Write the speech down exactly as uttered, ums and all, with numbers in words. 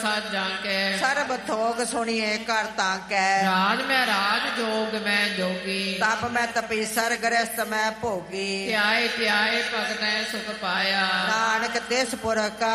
ਸਾਜਾਂ ਕੇ ਸਰਬ ਥੋਗ ਸੁਣੀਏ ਕਰ ਤਾਂ ਕੈ ਰਾਜ ਮੈਂ ਰਾਜ ਜੋਗ ਮੈਂ ਜੋਗੀ ਤਪ ਮੈਂ ਤਪੀਸਰ ਗ੍ਰਸਤ ਮੈਂ ਭੋਗੀ ਧਿਆਏ ਧਿਆਏ ਭਗਤੈ ਸੁਖ ਪਾਇਆ ਨਾਨਕ ਤਿਸ ਪੁਰਖ